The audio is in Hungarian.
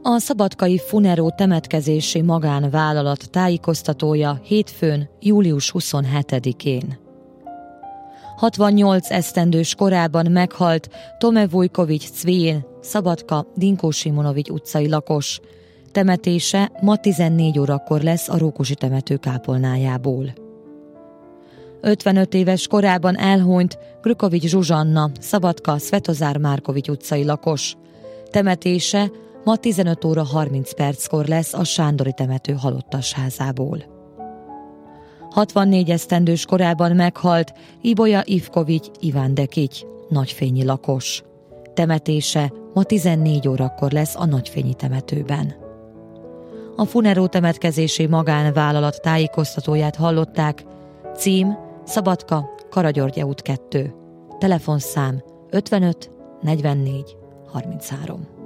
A szabadkai Funero temetkezési magánvállalat tájékoztatója hétfőn, július 27-én. 68 esztendős korában meghalt Tome Vujkovics Cvijin, Szabadka Dinkó Simonovics utcai lakos. Temetése ma 14 órakor lesz a Rókusi temető kápolnájából. 55 éves korában elhunyt Grükovics Zsuzsanna, Szabadka Svetozár Márkovics utcai lakos. Temetése ma 15 óra 30 perckor lesz a Sándori temető halottasházából. 64 esztendős korában meghalt Ibolya Ivkovics Iván Dekics, nagyfényi lakos. Temetése ma 14 órakor lesz a Nagyfényi temetőben. A Funero temetkezési magánvállalat tájékoztatóját hallották. Cím: Szabadka, Karagyörgye út 2. Telefonszám 55 44 33.